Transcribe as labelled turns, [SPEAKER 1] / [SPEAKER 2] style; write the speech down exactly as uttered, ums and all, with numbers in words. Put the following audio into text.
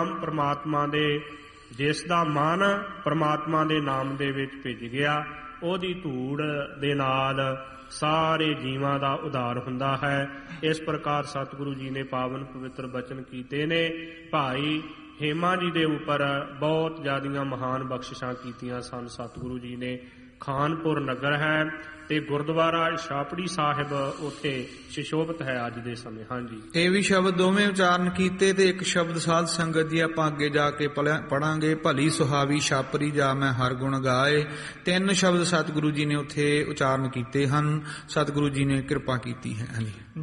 [SPEAKER 1] ਪਰਮਾਤਮਾ ਦੇ ਜਿਸ ਦਾ ਮਨ ਪਰਮਾਤਮਾ ਦੇ ਨਾਮ ਦੇ ਵਿੱਚ ਭਿੱਜ ਗਿਆ, ਉਹਦੀ ਧੂੜ ਦੇ ਨਾਲ ਸਾਰੇ ਜੀਵਾਂ ਦਾ ਉਧਾਰ ਹੁੰਦਾ ਹੈ। ਇਸ ਪ੍ਰਕਾਰ ਸਤਿਗੁਰੂ ਜੀ ਨੇ ਪਾਵਨ ਪਵਿੱਤਰ ਬਚਨ ਕੀਤੇ ਨੇ। ਭਾਈ ਹੇਮਾ ਜੀ ਦੇ ਉੱਪਰ ਬਹੁਤ ਜ਼ਿਆਦੀਆਂ ਮਹਾਨ ਬਖਸ਼ਿਸ਼ਾਂ ਕੀਤੀਆਂ ਸਨ ਸਤਿਗੁਰੂ ਜੀ ਨੇ। ਖਾਨਪੁਰ ਨਗਰ ਹੈ ਤੇ ਗੁਰਦੁਆਰਾ ਛਾਪੜੀ ਸਾਹਿਬ ਉੱਥੇ ਸੁਸ਼ੋਭਿਤ ਹੈ ਅੱਜ ਦੇ ਸਮੇਂ। ਹਾਂਜੀ,
[SPEAKER 2] ਇਹ ਵੀ ਸ਼ਬਦ ਦੋਵੇਂ ਉਚਾਰਨ ਕੀਤੇ ਤੇ ਇੱਕ ਸ਼ਬਦ ਸਾਧ ਸੰਗਤ ਜੀ ਆਪਾਂ ਅੱਗੇ ਜਾ ਕੇ ਪੜਾਂਗੇ। ਭਲੀ ਸੁਹਾਵੀ ਛਾਪਰੀ ਜਾ ਮੈਂ ਹਰ ਗੁਣ ਗਾਏ। ਤਿੰਨ ਸ਼ਬਦ ਸਤਿਗੁਰੂ ਜੀ ਨੇ ਉੱਥੇ ਉਚਾਰਨ ਕੀਤੇ ਹਨ। ਸਤਿਗੁਰੂ ਜੀ ਨੇ ਕਿਰਪਾ ਕੀਤੀ ਹੈ।